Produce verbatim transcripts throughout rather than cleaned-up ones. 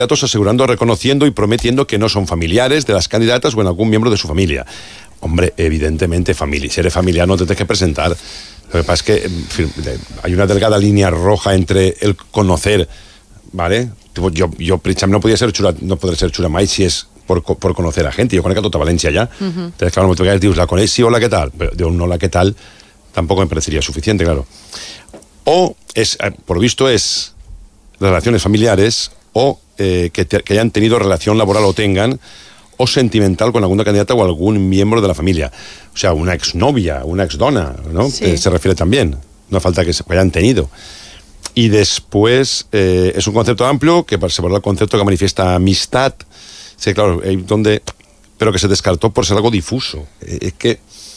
candidatos asegurando, reconociendo y prometiendo que no son familiares de las candidatas o en algún miembro de su familia. Hombre, evidentemente, familia. Si eres familiar no te tienes que presentar. Lo que pasa es que en fin, hay una delgada línea roja entre el conocer, ¿vale? Yo, yo per exemple, no podria ser xula, no podré ser xula mai si és por, por conocer a gente. Yo conozco a tota València ya. Uh-huh. Entonces, claro, me dius, ¿la coneix? Sí, hola, ¿qué tal? Pero de un hola, ¿qué tal? Tampoco me parecería suficiente, claro. O, es, por visto, es relaciones familiares o eh, que, te, que hayan tenido relación laboral o tengan, o sentimental con alguna candidata o algún miembro de la familia. O sea, una exnovia, una exdona, ¿no? Sí. Eh, se refiere también. No falta que se hayan tenido. Y después eh, es un concepto amplio que se aborda el concepto que manifiesta amistad. Sí, claro, eh, donde, pero que se descartó por ser algo difuso. Eh, es que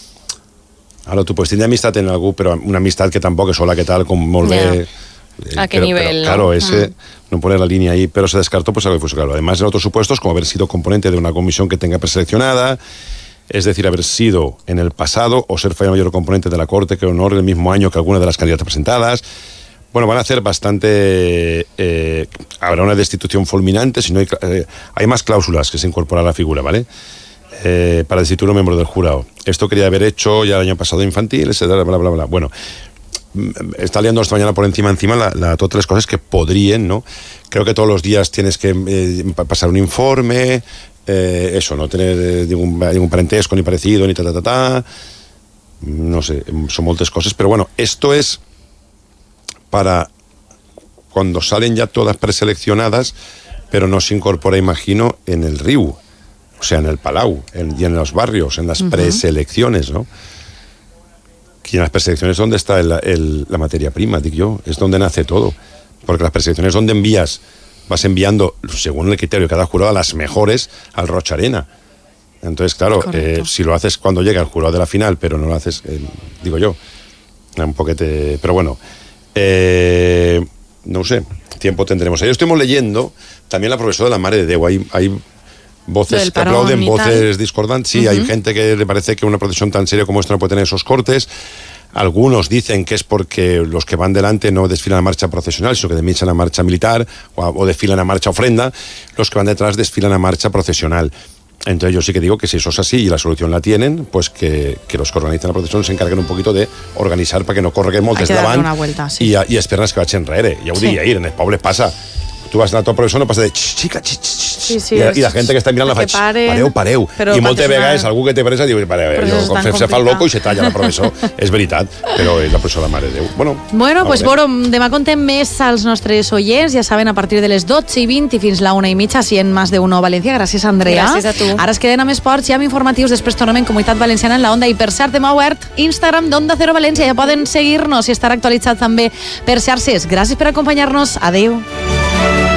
ahora tú puedes tener amistad en algo, pero una amistad que tampoco es hola, ¿qué tal? Con volver... Yeah. ¿A qué pero, nivel? Pero, claro, ¿no? ese, mm. no pone la línea ahí, pero se descartó pues algo difuso, claro. Además, en otros supuestos, como haber sido componente de una comisión que tenga preseleccionada, es decir, haber sido en el pasado o ser falla mayor componente de la Corte que honor el mismo año que alguna de las candidatas presentadas. Bueno, van a hacer bastante... Eh, habrá una destitución fulminante, si no hay, eh, hay más cláusulas que se incorporan a la figura, ¿vale? Eh, para destituir a un miembro del jurado. Esto quería haber hecho ya el año pasado infantil, etcétera, bla, bla, bla. Bueno, está liando esta mañana por encima encima la, la, todas las cosas que podrían, ¿no? Creo que todos los días tienes que eh, pasar un informe, eh, eso, no tener eh, ningún, ningún parentesco ni parecido, ni ta, ta, ta, ta. No sé, son muchas cosas, pero bueno, esto es para cuando salen ya todas preseleccionadas, pero no se incorpora, imagino, en el R I U, o sea, en el Palau, en, y en los barrios, en las uh-huh. preselecciones, ¿no? Y en las preselecciones, ¿dónde está el, el, la materia prima? Digo yo, es donde nace todo. Porque las preselecciones es donde envías, vas enviando, según el criterio de cada jurado, a las mejores al Rocha Arena. Entonces, claro, eh, si lo haces cuando llega el jurado de la final, pero no lo haces, eh, digo yo, un poquete... Pero bueno, eh, no sé, tiempo tendremos. Ayer estuvimos leyendo también la profesora de la Mare de Déu. Hay... hay voces que aplauden, voces discordantes. Sí, uh-huh. Hay gente que le parece que una procesión tan seria como esta no puede tener esos cortes. Algunos dicen que es porque los que van delante no desfilan a marcha procesional, sino que desfilan a marcha militar o, o desfilan a marcha ofrenda. Los que van detrás desfilan a marcha procesional. Entonces yo sí que digo que si eso es así y la solución la tienen, pues que, que los que organizan la procesión se encarguen un poquito de organitzar perquè no correguen moltes davant sí. i, i esperes que vagin enrere. Ja ho sí. diria ahir, en els pobles passa. Tu vas anar a tu professor, no passa de xica, xica, xica, sí, sí, i, i la gent que està mirant la faig, pareu, pareu. I moltes vegades algú que té pressa diu, pareu, jo, se fa el loco i se talla la professor. És veritat, però és la professora Mare de Déu. Bueno, bueno pues Boro, demà contem més als nostres oients, ja saben, a partir de les dotze i vint i fins la una i mitja, si en Más de Uno València. Gràcies, Andrea. Gràcies a tu. Ara es queden amb esports i amb informatius, després tornem en Comunitat Valenciana en la Onda. I per cert, demà obert Instagram d'Onda Cero València, ja poden seguir-nos i estar actualitzats també per xarxes. Gràcies per acompanyar-nos. Adéu.